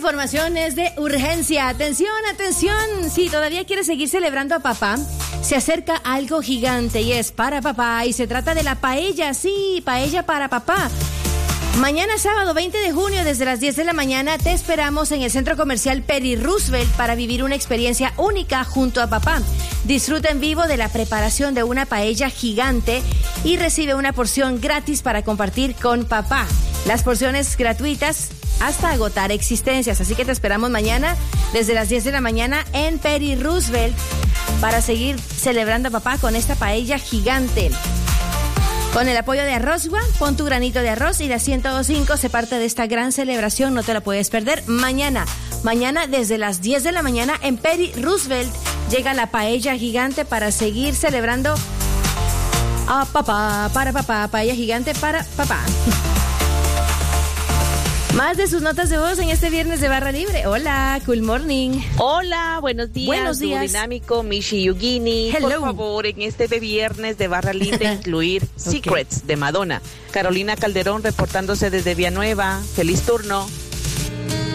informaciones de urgencia. Atención, atención. Si todavía quieres seguir celebrando a papá, se acerca algo gigante y es para papá. Y se trata de la paella, sí, paella para papá. Mañana sábado 20 de junio desde las 10 de la mañana te esperamos en el Centro Comercial Perry Roosevelt para vivir una experiencia única junto a papá. Disfruta en vivo de la preparación de una paella gigante y recibe una porción gratis para compartir con papá. Las porciones gratuitas hasta agotar existencias, así que te esperamos mañana desde las 10 de la mañana en Perry Roosevelt para seguir celebrando a papá con esta paella gigante. Con el apoyo de Arrozgua, pon tu granito de arroz y la 102.5 se parte de esta gran celebración, no te la puedes perder. Mañana desde las 10 de la mañana en Perry Roosevelt llega la paella gigante para seguir celebrando a papá, para papá, paella gigante para papá. Más de sus notas de voz en este viernes de Barra Libre. Hola, good morning. Hola, buenos días. Buenos días. Dinámico, Mishi Yugini. Hello. Por favor, en este viernes de Barra Libre incluir Secrets de Madonna. Carolina Calderón reportándose desde Villanueva. Feliz turno.